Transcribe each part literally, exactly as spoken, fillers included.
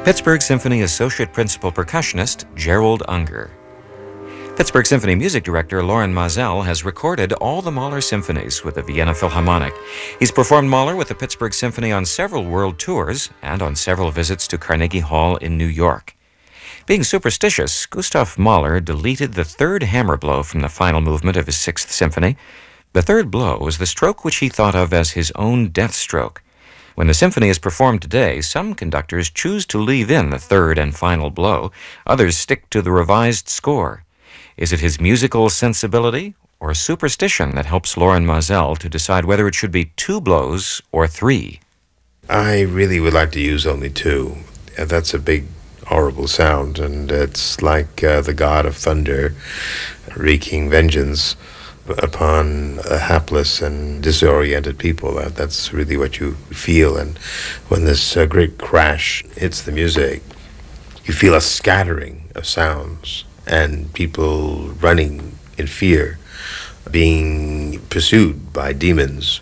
Pittsburgh Symphony Associate Principal Percussionist Gerald Unger. Pittsburgh Symphony Music Director Loren Maazel has recorded all the Mahler symphonies with the Vienna Philharmonic. He's performed Mahler with the Pittsburgh Symphony on several world tours and on several visits to Carnegie Hall in New York. Being superstitious, Gustav Mahler deleted the third hammer blow from the final movement of his Sixth Symphony. The third blow was the stroke which he thought of as his own death stroke. When the symphony is performed today, some conductors choose to leave in the third and final blow. Others stick to the revised score. Is it his musical sensibility or superstition that helps Loren Maazel to decide whether it should be two blows or three? I really would like to use only two. Uh, That's a big, horrible sound, and it's like uh, the god of thunder wreaking vengeance upon a hapless and disoriented people. Uh, that's really what you feel. And when this uh, great crash hits the music, you feel a scattering of sounds and people running in fear, being pursued by demons.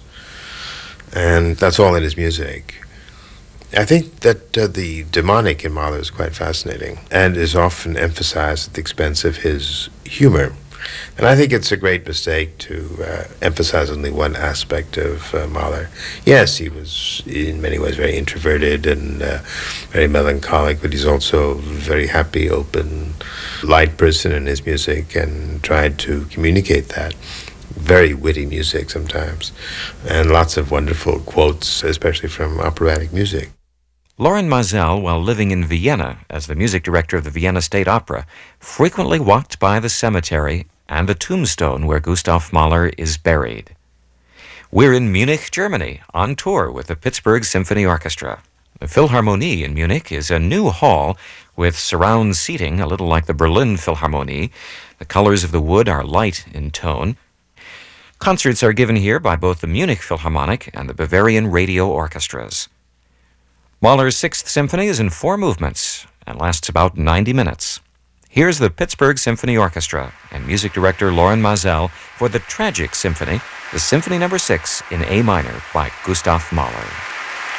And that's all in his music. I think that uh, the demonic in Mahler is quite fascinating and is often emphasized at the expense of his humor. And I think it's a great mistake to uh, emphasize only one aspect of uh, Mahler. Yes, he was in many ways very introverted and uh, very melancholic, but he's also a very happy, open, light person in his music and tried to communicate that. Very witty music sometimes, and lots of wonderful quotes, especially from operatic music. Loren Maazel, while living in Vienna as the music director of the Vienna State Opera, frequently walked by the cemetery and the tombstone where Gustav Mahler is buried. We're in Munich, Germany, on tour with the Pittsburgh Symphony Orchestra. The Philharmonie in Munich is a new hall with surround seating, a little like the Berlin Philharmonie. The colors of the wood are light in tone. Concerts are given here by both the Munich Philharmonic and the Bavarian Radio Orchestras. Mahler's Sixth Symphony is in four movements and lasts about ninety minutes. Here's the Pittsburgh Symphony Orchestra and music director Loren Maazel for the Tragic Symphony, the Symphony Number Six in A minor by Gustav Mahler.